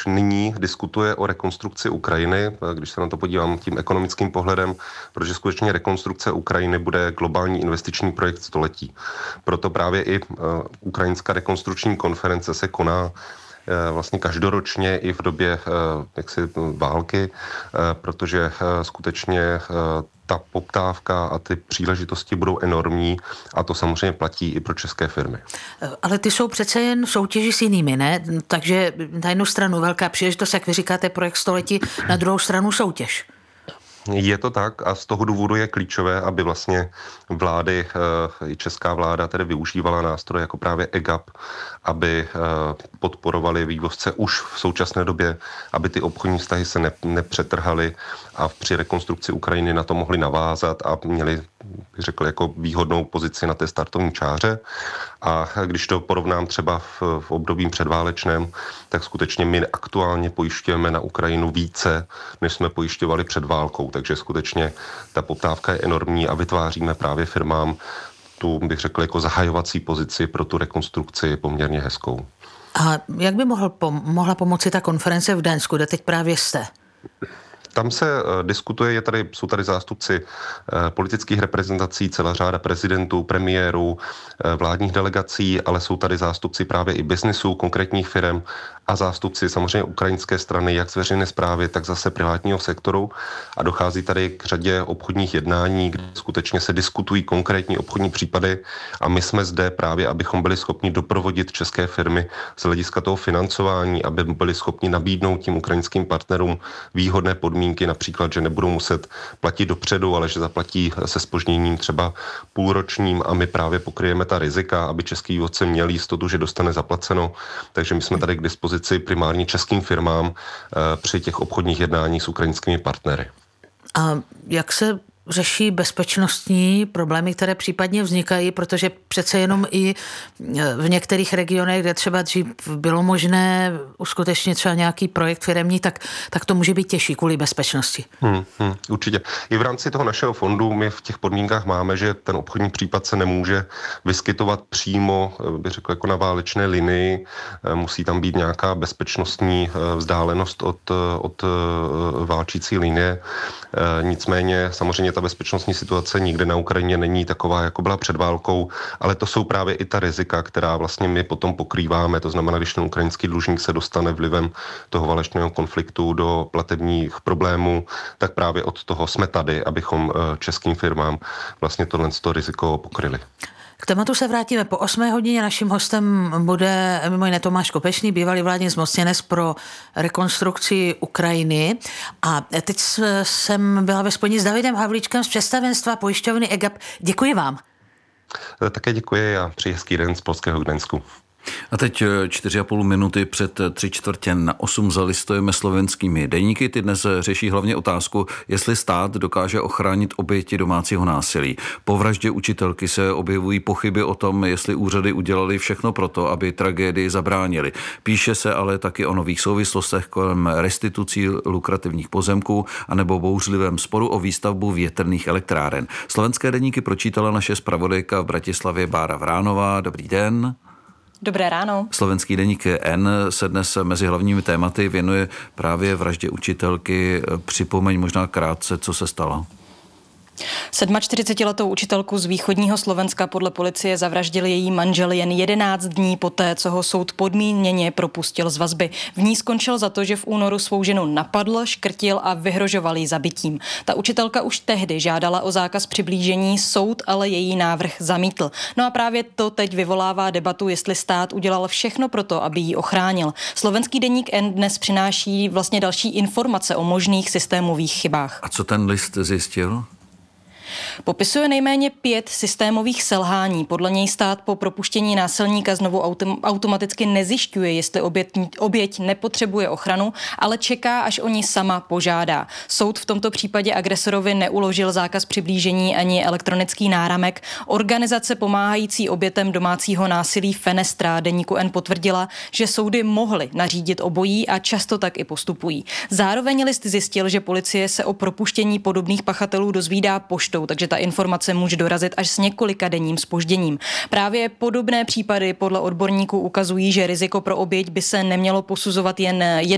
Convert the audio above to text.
nyní diskutuje o rekonstrukci Ukrajiny, když se na to podívám tím ekonomickým pohledem, protože skutečně rekonstrukce Ukrajiny bude globální investiční projekt století. Proto právě i ukrajinská rekonstrukční konference se koná vlastně každoročně i v době války, protože skutečně ta poptávka a ty příležitosti budou enormní a to samozřejmě platí i pro české firmy. Ale ty jsou přece jen soutěži s jinými, ne? Takže na jednu stranu velká příležitost, jak vy říkáte, projekt století, na druhou stranu soutěž. Je to tak a z toho důvodu je klíčové, aby vlastně vlády, i česká vláda tedy využívala nástroje jako právě EGAP, aby podporovali vývozce už v současné době, aby ty obchodní vztahy se nepřetrhaly a při rekonstrukci Ukrajiny na to mohli navázat a měli, bych řekl, jako výhodnou pozici na té startovní čáře. A když to porovnám třeba v období předválečném, tak skutečně my aktuálně pojišťujeme na Ukrajinu více, než jsme pojišťovali před válkou. Takže skutečně ta poptávka je enormní a vytváříme právě firmám tu, bych řekl, jako zahajovací pozici pro tu rekonstrukci poměrně hezkou. A jak by mohla pomoci ta konference v Dénsku, kde teď právě jste? Tam se diskutuje, jsou tady zástupci politických reprezentací, celá řada prezidentů, premiérů, vládních delegací, ale jsou tady zástupci právě i biznisu, konkrétních firem a zástupci samozřejmě ukrajinské strany, jak z veřejné správy, tak zase privátního sektoru. A dochází tady k řadě obchodních jednání, kde skutečně se diskutují konkrétní obchodní případy a my jsme zde právě, abychom byli schopni doprovodit české firmy z hlediska toho financování, aby byli schopni nabídnout tím ukrajinským partnerům výhodné podmínky, například, že nebudou muset platit dopředu, ale že zaplatí se zpožděním třeba půlročním a my právě pokryjeme ta rizika, aby český vývozce měl jistotu, že dostane zaplaceno. Takže my jsme tady k dispozici primárně českým firmám při těch obchodních jednáních s ukrajinskými partnery. A jak se řeší bezpečnostní problémy, které případně vznikají, protože přece jenom i v některých regionech, kde třeba dřív bylo možné uskutečnit třeba nějaký projekt firemní, tak to může být těžší kvůli bezpečnosti. Určitě. I v rámci toho našeho fondu my v těch podmínkách máme, že ten obchodní případ se nemůže vyskytovat přímo, bych řekl, jako na válečné linii. Musí tam být nějaká bezpečnostní vzdálenost od válčící linie. Nicméně samozřejmě ta bezpečnostní situace nikde na Ukrajině není taková, jako byla před válkou, ale to jsou právě i ta rizika, která vlastně my potom pokrýváme. To znamená, když ten ukrajinský dlužník se dostane vlivem toho válečného konfliktu do platebních problémů, tak právě od toho jsme tady, abychom českým firmám vlastně tohle riziko pokryli. K tématu se vrátíme po 8 hodině. Naším hostem bude mimo jiné Tomáš Kopečný, bývalý vládní zmocněnec pro rekonstrukci Ukrajiny. A teď jsem byla ve spojení s Davidem Havlíčkem z představenstva pojišťovny EGAP. Děkuji vám. Také děkuji a přeji hezký den z polského Gdaňsku. A teď 4,5 minuty před 7:45 zalistujeme slovenskými deníky. Ty dnes řeší hlavně otázku, jestli stát dokáže ochránit oběti domácího násilí. Po vraždě učitelky se objevují pochyby o tom, jestli úřady udělali všechno proto, aby tragédii zabránili. Píše se ale taky o nových souvislostech kolem restitucí lukrativních pozemků anebo bouřlivém sporu o výstavbu větrných elektráren. Slovenské deníky pročítala naše zpravodajka v Bratislavě Bára Vránová. Dobrý den. Dobré ráno. Slovenský deník N se dnes mezi hlavními tématy věnuje právě vraždě učitelky. Připomeň možná krátce, co se stalo. 47letou učitelku z východního Slovenska podle policie zavraždil její manžel jen 11 dní poté, co ho soud podmíněně propustil z vazby. V ní skončil za to, že v únoru svou ženu napadl, škrtil a vyhrožoval jí zabitím. Ta učitelka už tehdy žádala o zákaz přiblížení, soud ale její návrh zamítl. No a právě to teď vyvolává debatu, jestli stát udělal všechno pro to, aby ji ochránil. Slovenský deník N dnes přináší vlastně další informace o možných systémových chybách. A co ten list zjistil? Popisuje nejméně 5 systémových selhání. Podle něj stát po propuštění násilníka znovu automaticky nezjišťuje, jestli oběť nepotřebuje ochranu, ale čeká, až o ní sama požádá. Soud v tomto případě agresorovi neuložil zákaz přiblížení ani elektronický náramek. Organizace pomáhající obětem domácího násilí Fenestra deníku N potvrdila, že soudy mohly nařídit obojí a často tak i postupují. Zároveň list zjistil, že policie se o propuštění podobných pachatelů dozvídá poštou, takže ta informace může dorazit až s několika denním zpožděním. Právě podobné případy podle odborníků ukazují, že riziko pro oběť by se nemělo posuzovat jen